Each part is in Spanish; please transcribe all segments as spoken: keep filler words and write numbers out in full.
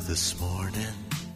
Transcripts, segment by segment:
this morning.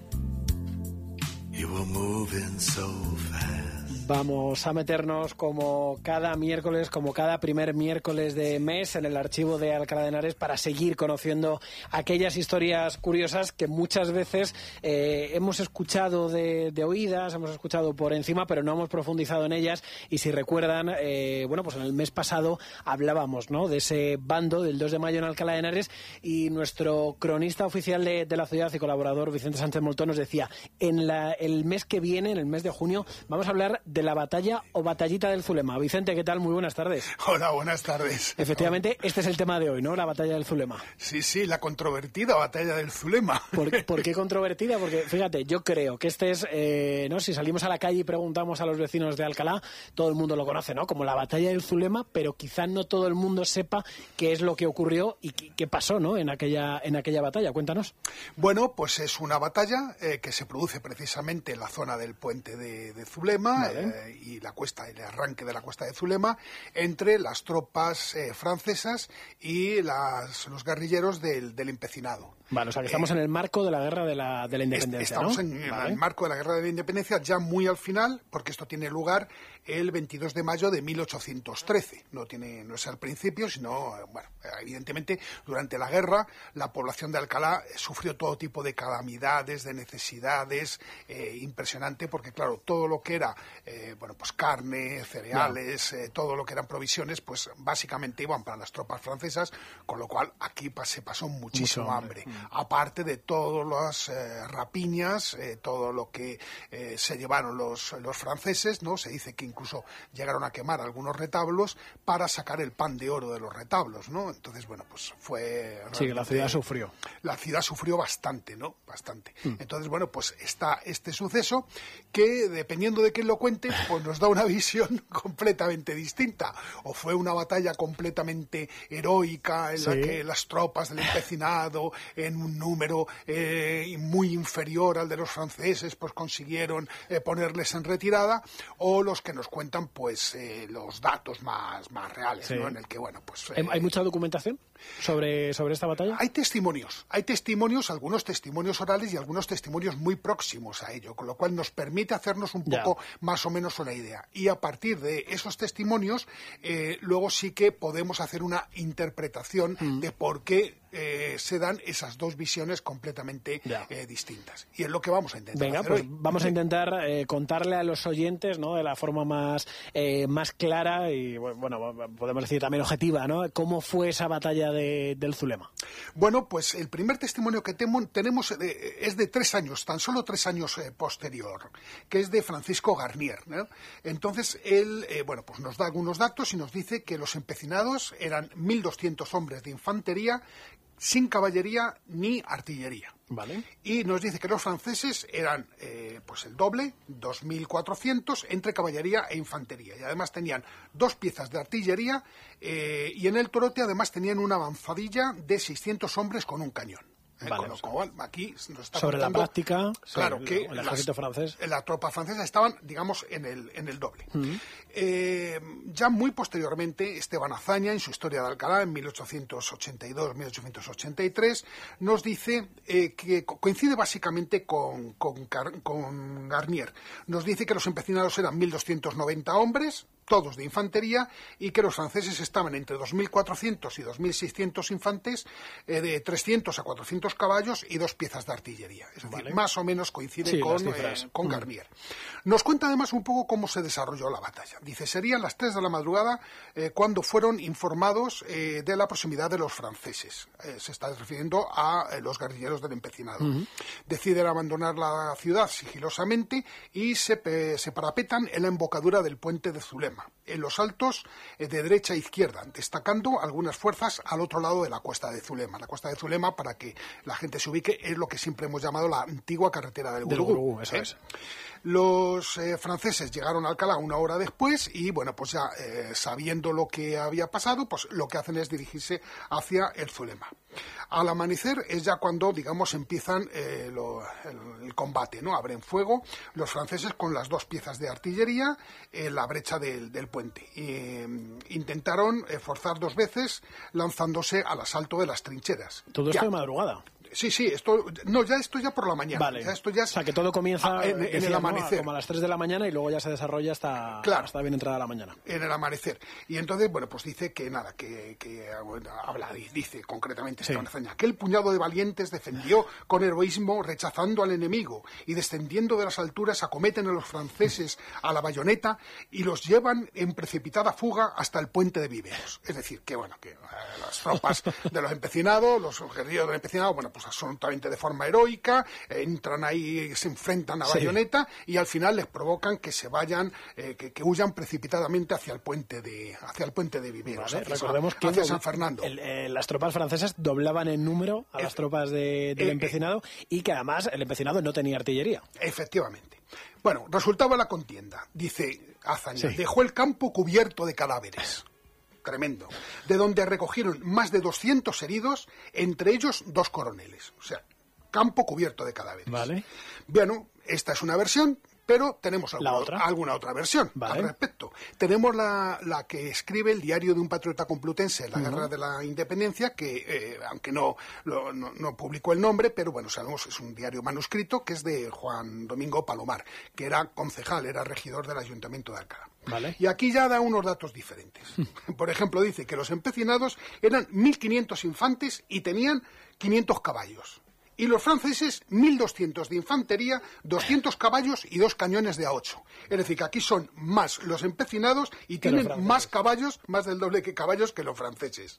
You were moving so fast. Vamos a meternos como cada miércoles, como cada primer miércoles de mes en el archivo de Alcalá de Henares para seguir conociendo aquellas historias curiosas que muchas veces eh, hemos escuchado de, de oídas, hemos escuchado por encima, pero no hemos profundizado en ellas. Y si recuerdan, eh, bueno, pues en el mes pasado hablábamos, ¿no?, de ese bando del dos de mayo en Alcalá de Henares, y nuestro cronista oficial de, de la ciudad y colaborador Vicente Sánchez Moltó nos decía, en la, el mes que viene, en el mes de junio, vamos a hablar de la batalla o batallita del Zulema. Vicente, ¿qué tal? Muy buenas tardes. Hola, buenas tardes. Efectivamente, este es el tema de hoy, ¿no? La batalla del Zulema. Sí, sí, la controvertida batalla del Zulema. ¿Por, ¿por qué controvertida? Porque, fíjate, yo creo que este es, eh, ¿no? Si salimos a la calle y preguntamos a los vecinos de Alcalá, todo el mundo lo conoce, ¿no?, como la batalla del Zulema, pero quizá no todo el mundo sepa qué es lo que ocurrió y qué, qué pasó, ¿no?, en aquella, en aquella batalla. Cuéntanos. Bueno, pues es una batalla eh, que se produce precisamente en la zona del puente de, de Zulema, vale. eh, y la cuesta, el arranque de la cuesta de Zulema, entre las tropas eh, francesas y las, los guerrilleros del, del empecinado. Vale, o sea que estamos eh, en el marco de la guerra de la, de la independencia, Estamos ¿no? en, vale. en el marco de la guerra de la independencia, ya muy al final, porque esto tiene lugar el veintidós de mayo de mil ochocientos trece. No tiene, no es al principio, sino, bueno, evidentemente, durante la guerra, la población de Alcalá sufrió todo tipo de calamidades, de necesidades, eh, impresionante, porque claro, todo lo que era, eh, bueno, pues carne, cereales, eh, todo lo que eran provisiones, pues básicamente iban para las tropas francesas, con lo cual aquí se pasó muchísimo Mucho hambre. hambre. Aparte de todas las eh, rapiñas, eh, todo lo que eh, se llevaron los, los franceses, ¿no? Se dice que incluso llegaron a quemar algunos retablos para sacar el pan de oro de los retablos, ¿no? Entonces, bueno, pues fue... Sí, que la ciudad sufrió. La ciudad sufrió bastante, ¿no? Bastante. Mm. Entonces, bueno, pues está este suceso que, dependiendo de quién lo cuente, pues nos da una visión completamente distinta. O fue una batalla completamente heroica en sí. la que las tropas del empecinado, en un número eh, muy inferior al de los franceses, pues consiguieron eh, ponerles en retirada, o los que nos cuentan pues eh, los datos más, más reales, sí. ¿no? En el que, bueno, pues... Eh, ¿Hay mucha documentación sobre, sobre esta batalla? Hay testimonios, hay testimonios, algunos testimonios orales y algunos testimonios muy próximos a ello, con lo cual nos permite hacernos un poco ya. más o menos una idea. Y a partir de esos testimonios, eh, luego sí que podemos hacer una interpretación mm. de por qué Eh, se dan esas dos visiones completamente eh, distintas. Y es lo que vamos a intentar Venga, hacer pues hoy. Vamos a intentar eh, contarle a los oyentes, ¿no?, de la forma más, eh, más clara y, bueno, podemos decir también objetiva, ¿no?, cómo fue esa batalla de, del Zulema. Bueno, pues el primer testimonio que temo, tenemos eh, es de tres años, tan solo tres años eh, posterior, que es de Francisco Garnier, ¿no? Entonces, él, eh, bueno, pues nos da algunos datos y nos dice que los empecinados eran mil doscientos hombres de infantería, sin caballería ni artillería. Vale. Y nos dice que los franceses eran eh, pues el doble, dos mil cuatrocientos, entre caballería e infantería. Y además tenían dos piezas de artillería eh, y en el Torote además tenían una avanzadilla de seiscientos hombres con un cañón. Eh, vale, con lo cual, aquí nos está sobre contando, la práctica, claro, sí, que el ejército las, francés, la tropa francesa estaban, digamos, en el en el doble. Uh-huh. Eh, ya muy posteriormente, Esteban Azaña, en su Historia de Alcalá, en mil ochocientos ochenta y dos a mil ochocientos ochenta y tres, nos dice eh, que coincide básicamente con, con, con Garnier. Nos dice que los empecinados eran mil doscientos noventa hombres, todos de infantería, y que los franceses estaban entre dos mil cuatrocientos y dos mil seiscientos infantes, eh, de trescientos a cuatrocientos caballos y dos piezas de artillería. Es decir, vale. más o menos coincide sí, con, eh, con mm. Garnier. Nos cuenta además un poco cómo se desarrolló la batalla. Dice, serían las tres de la madrugada eh, cuando fueron informados eh, de la proximidad de los franceses. Eh, se está refiriendo a eh, los guerrilleros del empecinado. Mm-hmm. Deciden abandonar la ciudad sigilosamente y se, eh, se parapetan en la embocadura del puente de Zulema, en los altos eh, de derecha e izquierda, destacando algunas fuerzas al otro lado de la cuesta de Zulema. La cuesta de Zulema, para que la gente se ubique, es lo que siempre hemos llamado la antigua carretera del Gurugú. Del Gurugú, eso ¿eh? es. Los eh, franceses llegaron a Alcalá una hora después y, bueno, pues ya eh, sabiendo lo que había pasado, pues lo que hacen es dirigirse hacia el Zulema. Al amanecer es ya cuando, digamos, empiezan eh, lo, el, el combate, ¿no? Abren fuego los franceses con las dos piezas de artillería en la brecha del, del puente. E, intentaron eh, forzar dos veces lanzándose al asalto de las trincheras. Todo esto ya. de madrugada. Sí, sí, esto no, ya esto ya por la mañana. Vale. Ya esto ya es, o sea, que todo comienza a, en, en decías, el amanecer. ¿no? Como a las tres de la mañana y luego ya se desarrolla hasta, claro, hasta bien entrada la mañana. En el amanecer. Y entonces, bueno, pues dice que nada, que, que bueno, habla, dice concretamente esta sí. hazaña. Aquel puñado de valientes defendió con heroísmo, rechazando al enemigo, y descendiendo de las alturas acometen a los franceses a la bayoneta y los llevan en precipitada fuga hasta el puente de Viveros. Es decir, que bueno, que eh, las tropas de los empecinados, los guerrilleros del empecinado, bueno, pues absolutamente de forma heroica, eh, entran ahí, se enfrentan a sí. bayoneta y al final les provocan que se vayan, eh, que, que huyan precipitadamente hacia el puente de, hacia el puente de Viveros, Vale, hacia, recordemos San, que hacia el, San Fernando. El, eh, las tropas francesas doblaban en número a las Eh, tropas de, del eh, empecinado y que además el empecinado no tenía artillería. Efectivamente. Bueno, resultaba la contienda. Dice Azaña, Sí. dejó el campo cubierto de cadáveres. Tremendo. De donde recogieron más de doscientos heridos, entre ellos dos coroneles. O sea, campo cubierto de cadáveres. Vale. Bueno, esta es una versión, pero tenemos alguna, ¿La otra? alguna otra versión Vale. al respecto. Tenemos la, la que escribe el Diario de un Patriota Complutense en la Uh-huh. Guerra de la Independencia, que eh, aunque no, lo, no, no publicó el nombre, pero bueno, sabemos es un diario manuscrito que es de Juan Domingo Palomar, que era concejal, era regidor del Ayuntamiento de Alcalá. Vale. Y aquí ya da unos datos diferentes. Por ejemplo, dice que los empecinados eran mil quinientos infantes y tenían quinientos caballos. Y los franceses, mil doscientos de infantería, doscientos caballos y dos cañones de A ocho. Es decir, que aquí son más los empecinados y Que los tienen franceses. más caballos, más del doble que caballos que los franceses.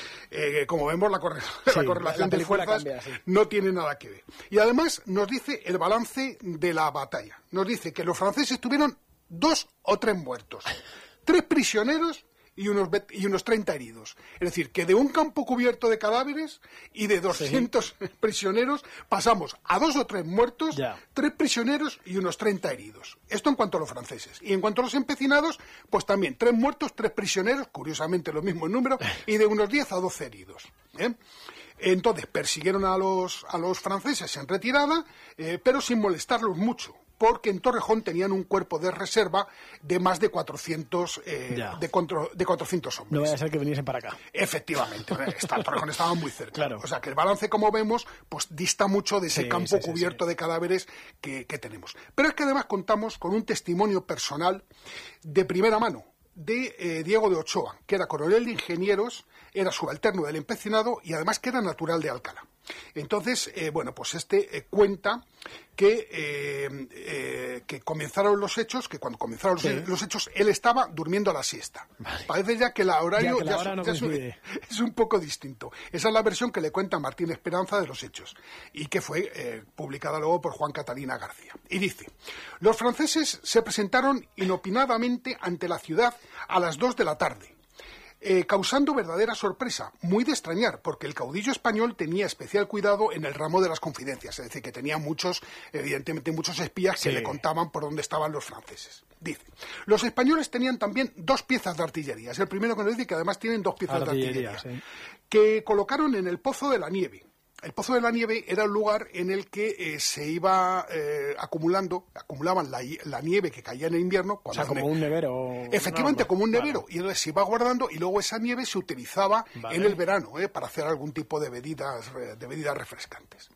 Eh, como vemos, la, corre- Sí, la correlación la de película fuerzas cambia, sí. no tiene nada que ver. Y además nos dice el balance de la batalla. Nos dice que los franceses tuvieron dos o tres muertos, tres prisioneros y unos, ve- y unos treinta heridos. Es decir, que de un campo cubierto de cadáveres y de doscientos sí. prisioneros pasamos a dos o tres muertos, Ya. tres prisioneros y unos treinta heridos. Esto en cuanto a los franceses. Y en cuanto a los empecinados, pues también tres muertos, tres prisioneros, curiosamente lo mismo en número, y de unos diez a doce heridos. ¿eh? Entonces persiguieron a los, a los franceses en retirada, eh, pero sin molestarlos mucho, porque en Torrejón tenían un cuerpo de reserva de más de cuatrocientos, eh, Ya. de, contro- de cuatrocientos hombres. No vaya a ser que viniesen para acá. Efectivamente, está, Torrejón estaba muy cerca. Claro. O sea que el balance, como vemos, pues dista mucho de ese Sí, campo sí, sí, cubierto sí. de cadáveres que, que tenemos. Pero es que además contamos con un testimonio personal de primera mano de eh, Diego de Ochoa, que era coronel de ingenieros, era subalterno del empecinado y además que era natural de Alcalá. Entonces, eh, bueno, pues este eh, cuenta que, eh, eh, que comenzaron los hechos, que cuando comenzaron los, Sí. los hechos, él estaba durmiendo a la siesta. Vale. Parece ya que el horario Ya que la ya hora es- no ya es un- coincide. es un poco distinto. Esa es la versión que le cuenta Martín Esperanza de los hechos y que fue eh, publicada luego por Juan Catalina García. Y dice, los franceses se presentaron inopinadamente ante la ciudad a las dos de la tarde. Eh, causando verdadera sorpresa, muy de extrañar, porque el caudillo español tenía especial cuidado en el ramo de las confidencias, es decir, que tenía muchos, evidentemente muchos espías que Sí. le contaban por dónde estaban los franceses. Dice, los españoles tenían también dos piezas de artillería, es el primero que nos dice que además tienen dos piezas Artillería, de artillería, sí. que colocaron en el Pozo de la Nieve. El Pozo de la Nieve era un lugar en el que eh, se iba eh, acumulando, acumulaban la, la nieve que caía en el invierno. O Cuando sea, como ne- un nevero. Efectivamente, No, como un claro. nevero. Y entonces se iba guardando y luego esa nieve se utilizaba Vale. en el verano eh, para hacer algún tipo de bebidas, eh, de bebidas refrescantes.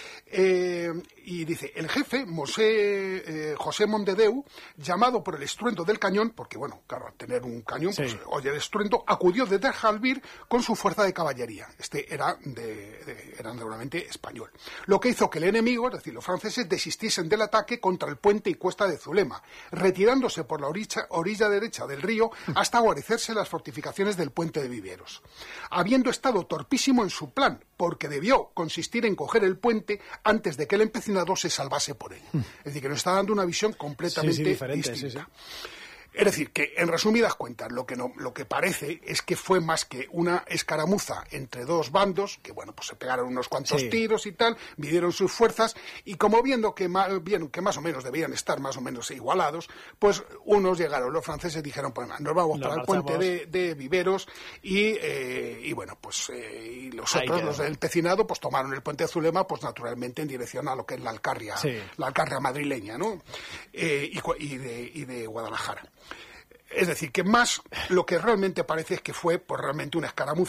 Eh, y dice, el jefe, Mosé, eh, José Mondedeu, llamado por el estruendo del cañón, porque bueno, claro, al tener un cañón, Sí. pues oye el estruendo, acudió desde Jalbir con su fuerza de caballería. Este era de, de, era naturalmente español. Lo que hizo que el enemigo, es decir, los franceses, desistiesen del ataque contra el puente y cuesta de Zulema, retirándose por la orilla, orilla derecha del río hasta guarecerse las fortificaciones del puente de Viveros. Habiendo estado torpísimo en su plan, porque debió consistir en coger el puente antes de que el empecinado se salvase por él. Es decir, que nos está dando una visión completamente Sí, sí, diferente, distinta. sí, sí. Es decir, que en resumidas cuentas, lo que, no, lo que parece es que fue más que una escaramuza entre dos bandos, que bueno, pues se pegaron unos cuantos Sí. tiros y tal, midieron sus fuerzas, y como viendo que más, vieron que más o menos debían estar más o menos igualados, pues unos llegaron, los franceses dijeron, pues nada, nos vamos Nos para el marchamos. puente de, de Viveros, y, eh, y bueno, pues eh, y los Ahí otros, quedó. los del Pecinado, pues tomaron el puente de Zulema, pues naturalmente en dirección a lo que es la Alcarria, Sí. la Alcarria madrileña, ¿no? Eh, y, cu- y de, y de Guadalajara. Es decir, que más lo que realmente parece es que fue pues, realmente una escaramuza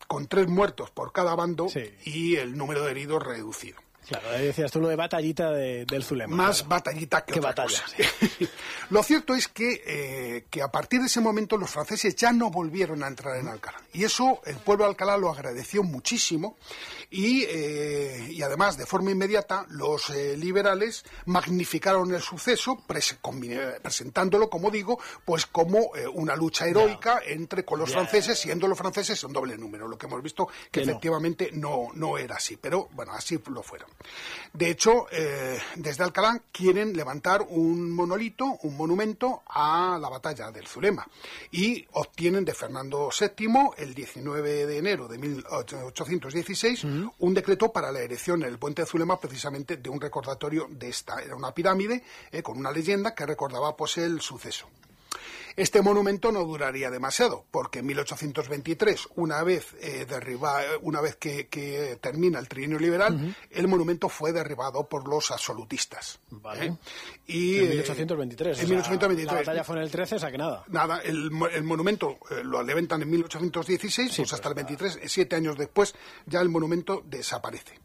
con tres muertos por cada bando sí. y el número de heridos reducido. Claro, ahí decías tú lo de batallita de, del Zulema. Más claro. batallita que ¿Qué otra batalla? cosa. Sí. Lo cierto es que, eh, que a partir de ese momento los franceses ya no volvieron a entrar en Alcalá. Y eso el pueblo de Alcalá lo agradeció muchísimo y, eh, y además de forma inmediata los eh, liberales magnificaron el suceso pres presentándolo, como digo, pues como eh, una lucha heroica yeah. entre con los yeah. franceses, siendo los franceses un doble número. Lo que hemos visto que, que efectivamente no. no, no era así, pero bueno, así lo fueron. De hecho, eh, desde Alcalá quieren levantar un monolito, un monumento a la batalla del Zulema y obtienen de Fernando séptimo el diecinueve de enero de mil ochocientos dieciséis uh-huh. un decreto para la erección en el puente de Zulema precisamente de un recordatorio de esta. Era una pirámide eh, con una leyenda que recordaba pues el suceso. Este monumento no duraría demasiado, porque en mil ochocientos veintitrés, una vez eh, derriba, una vez que, que termina el trienio liberal, uh-huh. el monumento fue derribado por los absolutistas. Vale. ¿eh? Y, en mil ochocientos veintitrés. En mil ochocientos veintitrés. La batalla fue en el trece, o sea que nada. Nada, el, el monumento eh, lo levantan en mil ochocientos dieciséis, sí, pues hasta pues, el veintitrés, nada. Siete años después, ya el monumento desaparece.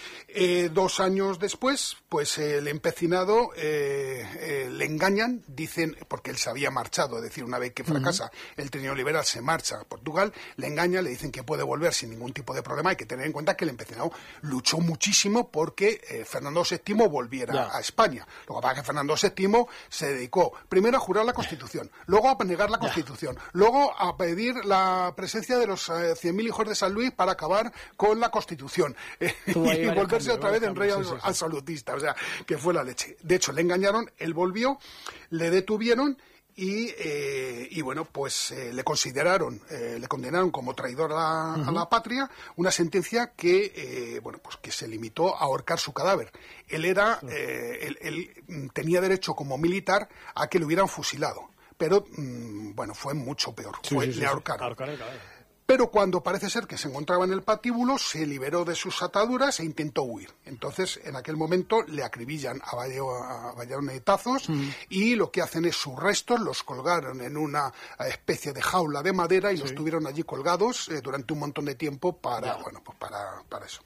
Eh, dos años después, pues eh, el empecinado eh, eh, le engañan, dicen, porque él se había marchado, es decir, una vez que fracasa uh-huh. el trienio liberal se marcha a Portugal, le engañan, le dicen que puede volver sin ningún tipo de problema. Hay que tener en cuenta que el empecinado luchó muchísimo porque eh, Fernando séptimo volviera yeah. a España. Lo que pasa es que Fernando séptimo se dedicó primero a jurar la Constitución, luego a negar la Constitución, yeah. luego a pedir la presencia de los eh, cien mil hijos de San Luis para acabar con la Constitución eh, y volver otra vez en rey sí, sí, sí. absolutista, o sea, que fue la leche. De hecho, le engañaron, él volvió, le detuvieron y, eh, y bueno, pues eh, le consideraron, eh, le condenaron como traidor a la, uh-huh. a la patria, una sentencia que, eh, bueno, pues que se limitó a ahorcar su cadáver. Él era, uh-huh. eh, él, él tenía derecho como militar a que lo hubieran fusilado, pero, mmm, bueno, fue mucho peor, sí, fue, sí, sí, le ahorcaron. Sí. Ahorcar el cadáver. Pero cuando parece ser que se encontraba en el patíbulo, se liberó de sus ataduras e intentó huir. Entonces, en aquel momento, le acribillan a, a bayonetazos mm. y lo que hacen es sus restos, los colgaron en una especie de jaula de madera y sí. los tuvieron allí colgados eh, durante un montón de tiempo para, ya. bueno, pues para, para eso.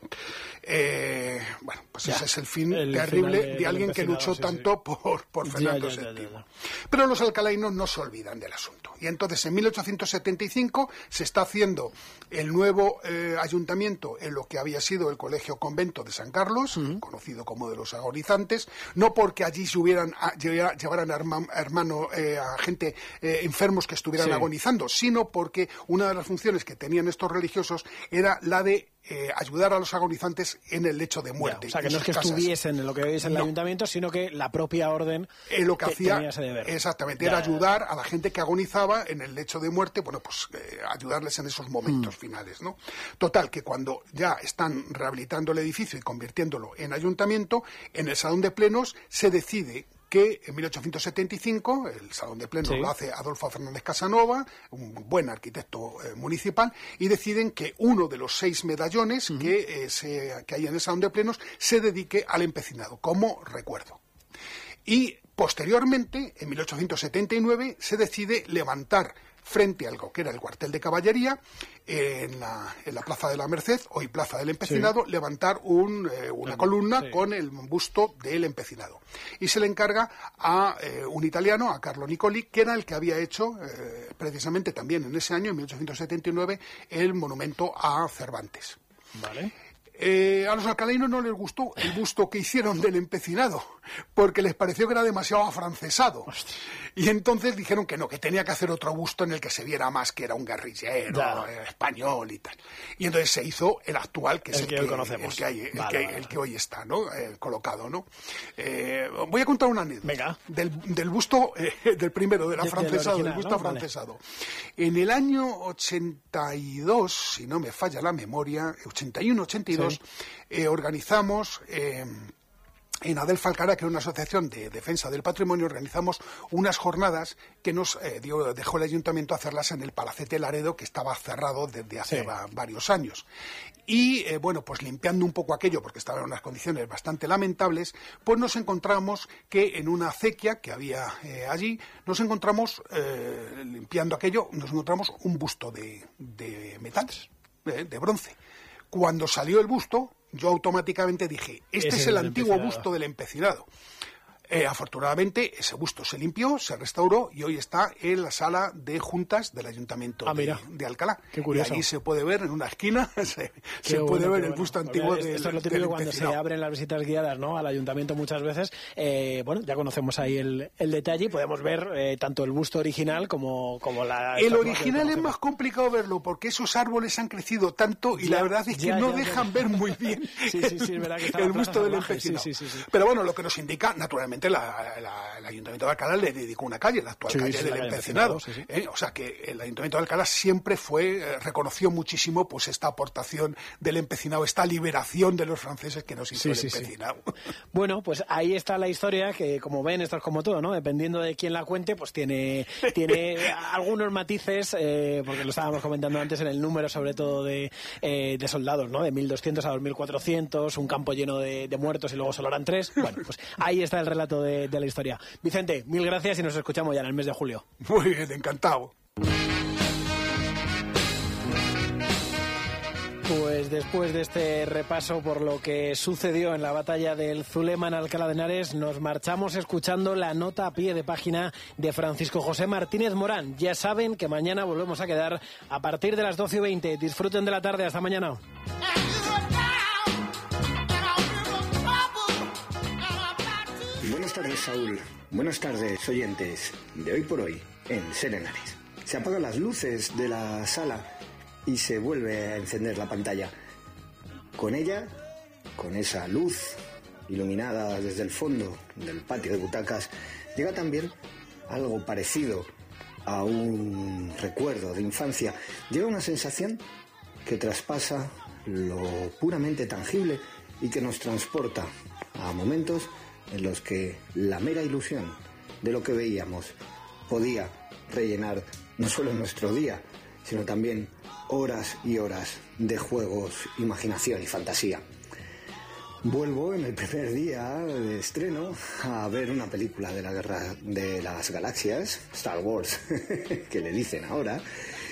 Eh, bueno, pues ya. ese es el fin el terrible de, de alguien que luchó sí, tanto sí. por, por Fernando ya, ya, séptimo. Ya, ya, ya. Pero los alcalainos no se olvidan del asunto. Y entonces, en mil ochocientos setenta y cinco, se está haciendo el nuevo eh, ayuntamiento en lo que había sido el colegio convento de San Carlos, uh-huh. conocido como de los agonizantes, no porque allí se hubieran a, llevaran a hermano, hermano, eh, a gente eh, enfermos que estuvieran sí. agonizando, sino porque una de las funciones que tenían estos religiosos era la de Eh, ayudar a los agonizantes en el lecho de muerte. Ya, o sea, que no es que casas. estuviesen en lo que veis en el no. ayuntamiento, sino que la propia orden eh, lo que te, hacía, tenía ese deber. Exactamente, ya, era ya, ayudar a la gente que agonizaba en el lecho de muerte, bueno, pues eh, ayudarles en esos momentos mm. finales, ¿no? Total, que cuando ya están rehabilitando el edificio y convirtiéndolo en ayuntamiento, en el salón de plenos se decide que en mil ochocientos setenta y cinco, el Salón de Plenos sí. lo hace Adolfo Fernández Casanova, un buen arquitecto eh, municipal, y deciden que uno de los seis medallones uh-huh. que, eh, se, que hay en el Salón de Plenos se dedique al empecinado, como recuerdo. Y posteriormente, en mil ochocientos setenta y nueve, se decide levantar frente a algo que era el cuartel de caballería, eh, en, la, en la Plaza de la Merced, hoy Plaza del Empecinado, sí. levantar un, eh, una el, columna sí. con el busto del empecinado. Y se le encarga a eh, un italiano, a Carlo Nicoli, que era el que había hecho, eh, precisamente también en ese año, en mil ochocientos setenta y nueve, el monumento a Cervantes. Vale. Eh, a los alcalainos no les gustó el busto que hicieron del empecinado, porque les pareció que era demasiado afrancesado. Hostia. Y entonces dijeron que no, que tenía que hacer otro busto en el que se viera más que era un guerrillero eh, español y tal. Y entonces se hizo el actual, que es el, el que, que, conocemos. El que, hay, el, vale, que, vale. el que hoy está, ¿no? Eh, colocado, ¿no? Eh, voy a contar una anécdota. Venga. Del, del busto, eh, del primero, del afrancesado, del, del busto ¿no? afrancesado. Vale. En el año ochenta y dos, si no me falla la memoria, ochenta y uno, ochenta y dos, sí. eh, organizamos... Eh, En Adelfa Alcará, que es una asociación de defensa del patrimonio, organizamos unas jornadas que nos eh, dio, dejó el ayuntamiento hacerlas en el Palacete Laredo, que estaba cerrado desde hace sí. va, varios años. Y, eh, bueno, pues limpiando un poco aquello, porque estaba en unas condiciones bastante lamentables, pues nos encontramos que en una acequia que había eh, allí, nos encontramos, eh, limpiando aquello, nos encontramos un busto de, de metal. eh, de bronce. Cuando salió el busto, yo automáticamente dije, este Ese es el es el antiguo empecinado. busto del empecinado. Eh, afortunadamente, ese busto se limpió, se restauró y hoy está en la sala de juntas del Ayuntamiento Ah, de, mira. de Alcalá. Qué curioso. Y allí se puede ver, en una esquina, se, se Qué puede bueno, ver qué el bueno. busto Pues antiguo mira, del, esto es lo del típico cuando se empecinado. abren las visitas guiadas, ¿no?, al ayuntamiento muchas veces. Eh, bueno, ya conocemos ahí el, el detalle y podemos ver eh, tanto el busto original como, como la... El estatua que original es conocemos. más complicado verlo porque esos árboles han crecido tanto y Ya, la verdad es que ya, no ya, dejan ya. ver muy bien Sí, sí, sí, es verdad que está la el plaza busto del salvaje, sí, empecinado. sí, sí, sí. Pero bueno, lo que nos indica, naturalmente, la- la- el Ayuntamiento de Alcalá le dedicó una calle, la actual Sí, calle sí, del la calle empecinado. Empecinado, sí, sí. ¿eh? O sea que el Ayuntamiento de Alcalá siempre fue, eh, reconoció muchísimo pues esta aportación del empecinado, esta liberación de los franceses que nos hizo Sí, el sí, sí. empecinado. Bueno, pues ahí está la historia que, como ven, esto es como todo, ¿no? Dependiendo de quién la cuente, pues tiene, tiene algunos matices, eh, porque lo estábamos comentando antes en el número, sobre todo de, eh, de soldados, ¿no? De mil doscientos a dos mil cuatrocientos, un campo lleno de, de muertos y luego solo eran tres. Bueno, pues ahí está el relato de, de la historia. Vicente, mil gracias y nos escuchamos ya en el mes de julio. Muy bien, encantado. Pues después de este repaso por lo que sucedió en la batalla del Zulema en Alcalá de Henares, nos marchamos escuchando la nota a pie de página de Francisco José Martínez Morán. Ya saben que mañana volvemos a quedar a partir de las doce y veinte. Disfruten de la tarde. Hasta mañana. Buenas tardes, Saúl. Buenas tardes, oyentes de Hoy por Hoy en Ser Henares. Se apagan las luces de la sala y se vuelve a encender la pantalla. Con ella, con esa luz iluminada desde el fondo del patio de butacas, llega también algo parecido a un recuerdo de infancia. Llega una sensación que traspasa lo puramente tangible y que nos transporta a momentos en los que la mera ilusión de lo que veíamos podía rellenar no solo nuestro día, sino también horas y horas de juegos, imaginación y fantasía. Vuelvo en el primer día de estreno a ver una película de la Guerra de las Galaxias, Star Wars, que le dicen ahora,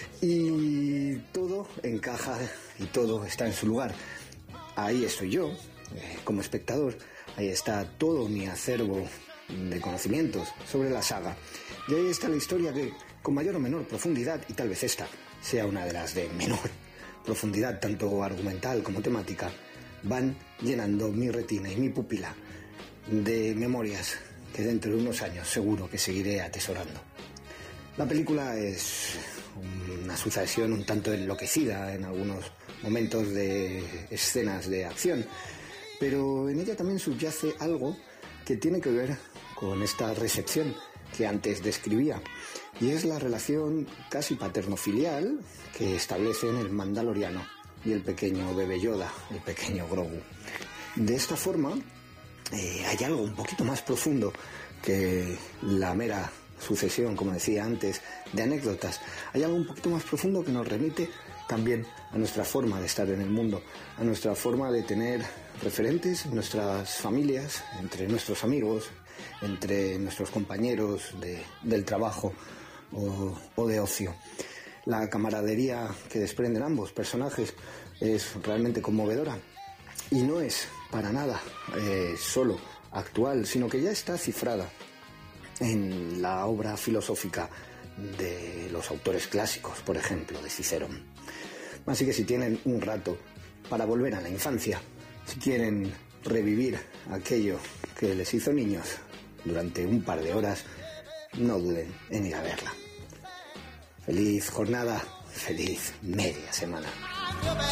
y todo encaja y todo está en su lugar. Ahí estoy yo, eh, como espectador, ahí está todo mi acervo de conocimientos sobre la saga. Y ahí está la historia que, con mayor o menor profundidad, y tal vez esta sea una de las de menor profundidad, tanto argumental como temática, van llenando mi retina y mi pupila de memorias que dentro de unos años seguro que seguiré atesorando. La película es una sucesión un tanto enloquecida en algunos momentos de escenas de acción, pero en ella también subyace algo que tiene que ver con esta recepción que antes describía, y es la relación casi paterno-filial que establecen el Mandaloriano y el pequeño bebé Yoda, el pequeño Grogu. De esta forma, eh, hay algo un poquito más profundo que la mera sucesión, como decía antes, de anécdotas. Hay algo un poquito más profundo que nos remite también a nuestra forma de estar en el mundo, a nuestra forma de tener referentes en nuestras familias, entre nuestros amigos, entre nuestros compañeros de, del trabajo o, o de ocio. La camaradería que desprenden ambos personajes es realmente conmovedora y no es para nada eh, solo actual, sino que ya está cifrada en la obra filosófica de los autores clásicos, por ejemplo, de Cicerón. Así que si tienen un rato para volver a la infancia, si quieren revivir aquello que les hizo niños durante un par de horas, no duden en ir a verla. Feliz jornada, feliz media semana.